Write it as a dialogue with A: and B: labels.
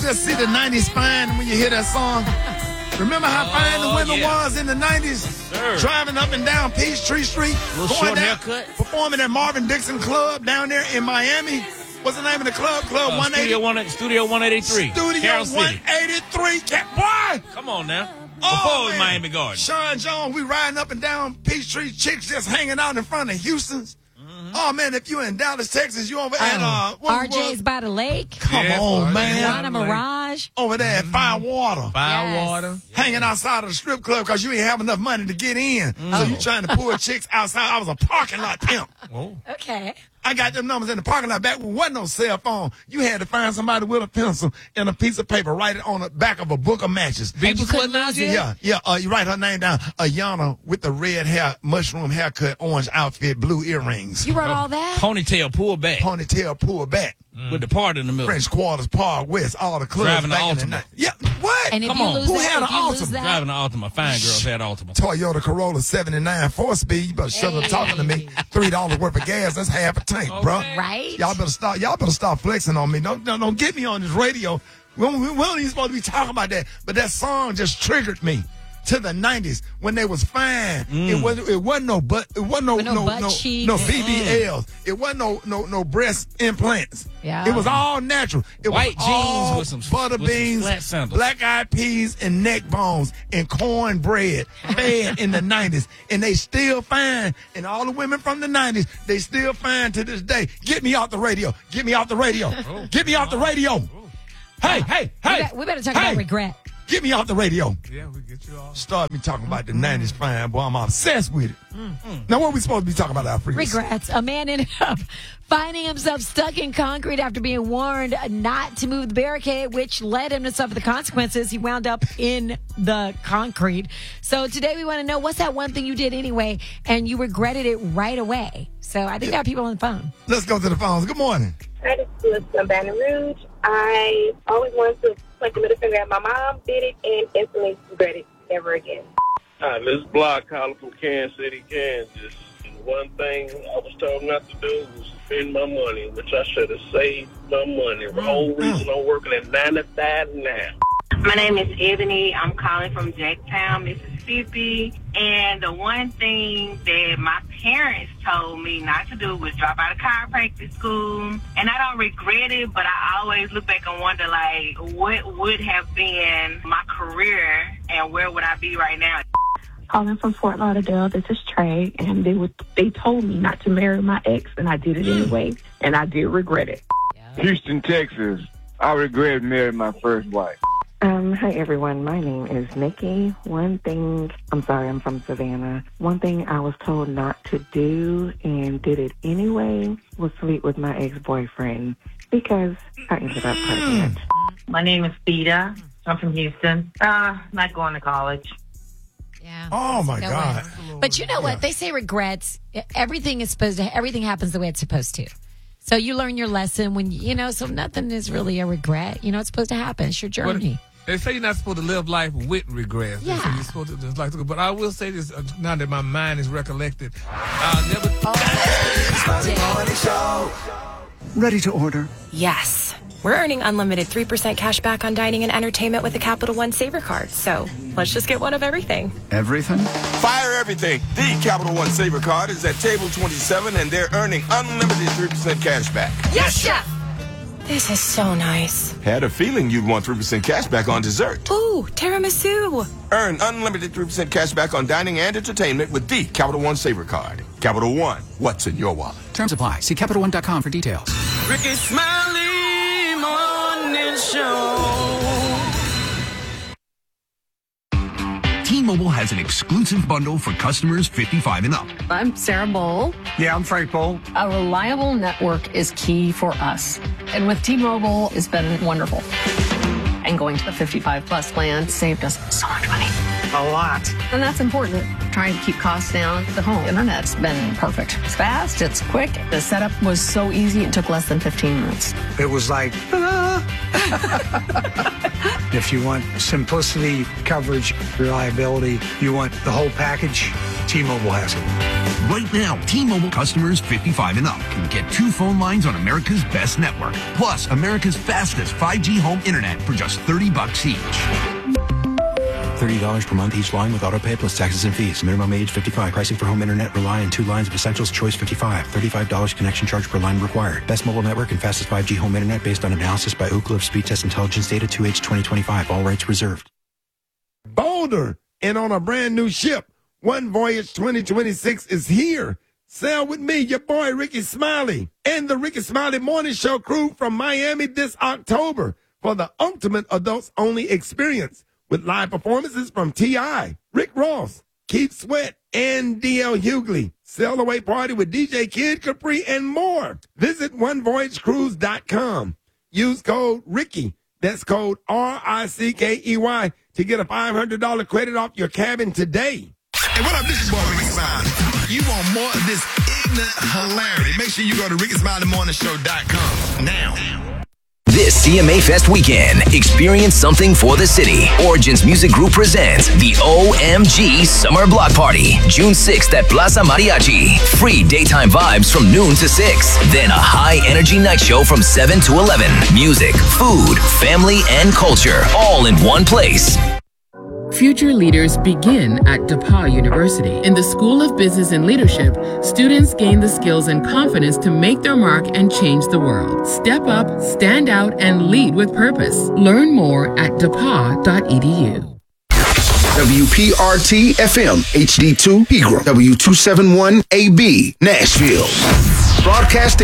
A: just see the 90s fine when you hear that song? Remember how fine the women was in the 90s?
B: Sure.
A: Driving up and down Peachtree Street.
B: Little short haircut.
A: Performing at Marvin Dixon Club down there in Miami. What's the name of the club? Club 180.
B: Studio 183.
A: Studio
B: Carroll City.
A: 183. Boy!
B: Come on now. Before it was Miami Gardens.
A: Sean Jones, we riding up and down Peachtree. Chicks just hanging out in front of Houston's. Oh, man, if you're in Dallas, Texas, you over at...
C: RJ's by the lake.
A: Come on, man.
C: Rana Mirage.
A: Over there at Firewater.
B: Firewater.
A: Hanging outside of the strip club because you ain't have enough money to get in. So you trying to pull chicks outside. I was a parking lot pimp.
B: Oh.
C: Okay.
A: I got them numbers in the parking lot back when there wasn't no cell phone. You had to find somebody with a pencil and a piece of paper, write it on the back of a book of matches.
B: Beavis wasn't out yet?
A: Yeah. You write her name down. Ayana with the red hair, mushroom haircut, orange outfit, blue earrings.
C: You wrote all that?
B: Ponytail pull back.
A: Ponytail pull back.
B: With the part in the middle.
A: French Quarters, Park West, all the clubs.
B: Driving the
A: back in the
B: Altima.
A: night. Yeah, what?
C: And if
B: Come
C: you
B: on.
C: lose
A: Who
C: that,
A: had
C: if
A: an
C: you lose
A: Altima?
C: that,
B: Driving the Altima. Fine girls had Altima.
A: Toyota Corolla 79 4-speed. You better shut up talking to me. $3 worth of gas. That's half a tank, bro.
C: right?
A: Y'all better stop flexing on me. Don't get me on this radio. We don't even supposed to be talking about that. But that song just triggered me to the 90s when they was fine. It wasn't no butt cheeks. No BBLs. It wasn't no breast implants.
C: Yeah.
A: It was all natural. It
B: White
A: was
B: jeans
A: all
B: with some
A: butter beans,
B: flat sandals.
A: black-eyed peas, and neck bones and cornbread fed in the 90s. And they still fine. And all the women from the 90s, they still fine to this day. Get me off the radio. Get me off the radio. Get me off the radio. Hey.
C: We better talk about regret.
A: Get me off the radio.
D: Yeah, we get you off.
A: Start me talking about the 90s fine, boy. I'm obsessed with it. Now, what are we supposed to be talking about, Alfred?
C: Regrets. A man ended up finding himself stuck in concrete after being warned not to move the barricade, which led him to suffer the consequences. He wound up in the concrete. So today we want to know, what's that one thing you did anyway and you regretted it right away? So I think we have people on the phone.
A: Let's go to the phones. Good morning.
E: Hi, this is Melissa from Baton Rouge. I always wanted to point the middle finger at my mom, did it, and instantly regret it never again.
F: Hi, this is Block calling from Kansas City, Kansas. One thing I was told not to do was spend my money, which I should have saved my money. The whole reason I'm working at 9 to 5 now.
E: My name is Ebony. I'm calling from Jacktown, Mississippi. And the one thing that my parents told me not to do was drop out of chiropractic school. And I don't regret it, but I always look back and wonder, like, what would have been my career and where would I be right now?
G: Calling from Fort Lauderdale. This is Trey, and they told me not to marry my ex, and I did it anyway, and I did regret it.
H: Houston, Texas. I regret marrying my first wife.
I: Hi, everyone. My name is Nikki. I'm from Savannah. One thing I was told not to do and did it anyway was sleep with my ex-boyfriend because I ended up pregnant.
J: My name is Theda. I'm from Houston. Not going to college.
C: Yeah.
A: Oh, my God.
C: But you know what? They say regrets. Everything happens the way it's supposed to. So you learn your lesson when, so nothing is really a regret. It's supposed to happen. It's your journey.
D: They say you're not supposed to live life with regrets.
C: Yeah.
D: They say you're supposed to just like to go. But I will say this, now that my mind is recollected, I'll never...
K: Ready to order?
L: Yes. We're earning unlimited 3% cash back on dining and entertainment with a Capital One Saver card. So let's just get one of everything.
K: Everything?
M: Fire everything. The Capital One Saver card is at table 27, and they're earning unlimited 3% cash back.
L: Yes, Chef! This is so nice.
M: Had a feeling you'd want 3% cash back on dessert.
L: Ooh, tiramisu.
M: Earn unlimited 3% cash back on dining and entertainment with the Capital One Saver card. Capital One, what's in your wallet?
K: Terms apply. See CapitalOne.com for details.
B: Ricky Smiley Morning Show.
N: T-Mobile has an exclusive bundle for customers 55 and up.
O: I'm Sarah Bowl.
N: Yeah, I'm Frank Bowl.
O: A reliable network is key for us. And with T-Mobile, it's been wonderful. And going to the 55-plus plan saved us so much money.
N: A lot.
O: And that's important. Trying to keep costs down. The home internet's been perfect. It's fast. It's quick. The setup was so easy. It took less than 15 minutes.
N: It was like, if you want simplicity, coverage, reliability, you want the whole package, T-Mobile has it. Right now, T-Mobile customers 55 and up can get 2 phone lines on America's best network. Plus, America's fastest 5G home internet for just $30 each.
P: $30 per month each line with auto pay plus taxes and fees. Minimum age 55. Pricing for home internet rely on 2 lines of Essentials Choice 55. $35 connection charge per line required. Best mobile network and fastest 5G home internet based on analysis by Ookla of Speed Test Intelligence Data 2H 2025. All rights reserved.
A: Boulder and on a brand new ship. One Voyage 2026 is here. Sail with me, your boy Ricky Smiley, and the Ricky Smiley Morning Show crew from Miami this October for the ultimate adults-only experience with live performances from T.I., Rick Ross, Keith Sweat, and D.L. Hughley. Sail away party with DJ Kid Capri and more. Visit onevoyagecruise.com. Use code Ricky. That's code RICKEY to get a $500 credit off your cabin today.
Q: Hey, what up? This is boy Ricky Smiley. You want more of this ignorant hilarity? Make sure you go to RickySmileyMorningShow.com now.
R: This CMA Fest weekend, experience something for the city. Origins Music Group presents the OMG Summer Block Party, June 6th at Plaza Mariachi. Free daytime vibes from noon to 6. Then a high-energy night show from 7 to 11. Music, food, family, and culture, all in one place.
S: Future leaders begin at DePauw University. In the School of Business and Leadership, students gain the skills and confidence to make their mark and change the world. Step up, stand out, and lead with purpose. Learn more at depaw.edu.
T: WPRT FM HD2 Pegram, W271AB Nashville. Broadcasting